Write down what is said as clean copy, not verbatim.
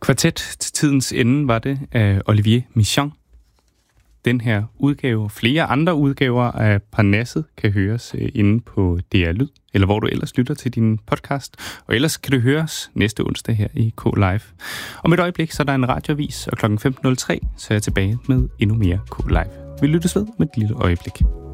Kvartet til tidens ende var det af Olivier Michon. Den her udgave og flere andre udgaver af Parnasset kan høres inde på DR Lyd, eller hvor du ellers lytter til din podcast. Og ellers kan det høres næste onsdag her i K-Live. Om et øjeblik, så er der en radioavis, og kl. 15.03, så er jeg tilbage med endnu mere K-Live. Vi lyttes ved med et lille øjeblik.